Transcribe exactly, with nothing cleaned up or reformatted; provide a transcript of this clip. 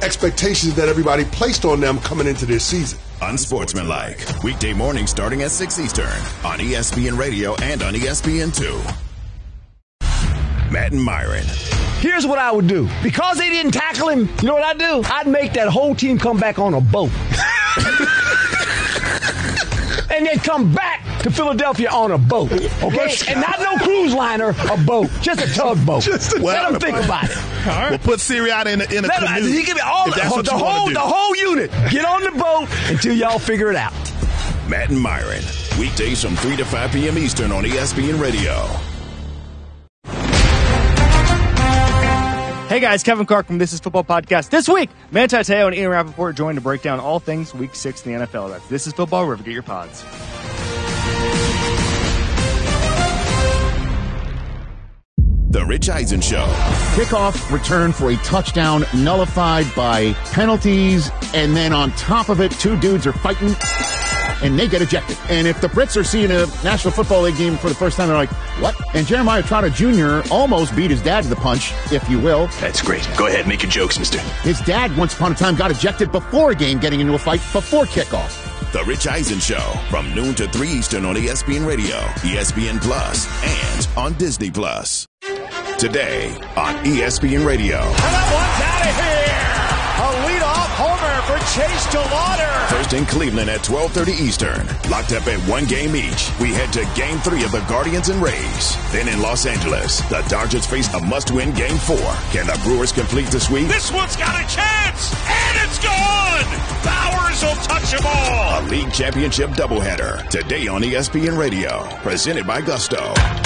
expectations that everybody placed on them coming into this season. Unsportsmanlike. Weekday morning starting at six Eastern on E S P N Radio and on E S P N two. Matt and Myron. Here's what I would do. Because they didn't tackle him, you know what I'd do? I'd make that whole team come back on a boat. And then come back to Philadelphia on a boat, okay? And not no cruise liner, a boat, just a tugboat. Just a Let them think about it. All right. We'll put Sirianni in a, in a Let canoe. Him, he give me all the, the whole the whole unit. Get on the boat until y'all figure it out. Matt and Myron, weekdays from three to five p.m. Eastern on E S P N Radio. Hey guys, Kevin Clark from This Is Football Podcast. This week, Manti Te'o and Ian Rappaport joined to break down all things Week six in the N F L. That's This Is Football, wherever you get your pods. The Rich Eisen Show. Kickoff return for a touchdown nullified by penalties, and then on top of it, two dudes are fighting, and they get ejected. And if the Brits are seeing a National Football League game for the first time, they're like, what? And Jeremiah Trotter Junior almost beat his dad to the punch, if you will. That's great. Go ahead, make your jokes, mister. His dad, once upon a time, got ejected before a game, getting into a fight before kickoff. The Rich Eisen Show, from noon to three Eastern on E S P N Radio, E S P N Plus, and on Disney Plus. Today on E S P N Radio. And that one's out of here! A leadoff homer for Chase DeLauder. First in Cleveland at twelve thirty Eastern. Locked up at one game each. We head to Game three of the Guardians and Rays. Then in Los Angeles, the Dodgers face a must-win Game four. Can the Brewers complete the sweep? This one's got a chance! And it's gone! Bowers will touch them all! A league championship doubleheader. Today on E S P N Radio. Presented by Gusto.